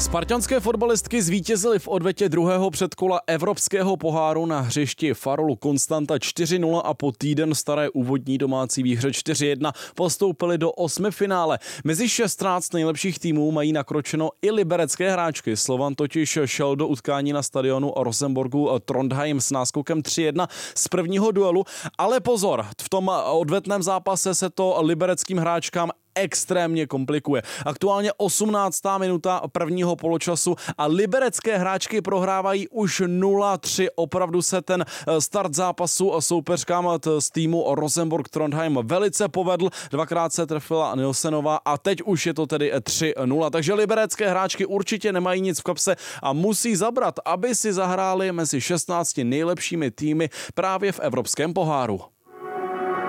Spartanské fotbalistky zvítězily v odvetě druhého předkola Evropského poháru na hřišti Farolu Constanta 4-0 a po týden staré úvodní domácí výhře 4-1 postoupily do osmifinále. Mezi 16 nejlepších týmů mají nakročeno i liberecké hráčky. Slovan totiž šel do utkání na stadionu Rosenborgu Trondheim s náskokem 3-1 z prvního duelu, ale pozor, v tom odvetném zápase se to libereckým hráčkám extrémně komplikuje. Aktuálně 18. minuta prvního poločasu a liberecké hráčky prohrávají už 0-3. Opravdu se ten start zápasu soupeřkám z týmu Rosenborg Trondheim velice povedl. Dvakrát se trefila Nilsenová a teď už je to tedy 3-0. Takže liberecké hráčky určitě nemají nic v kapse a musí zabrat, aby si zahráli mezi 16 nejlepšími týmy právě v Evropském poháru.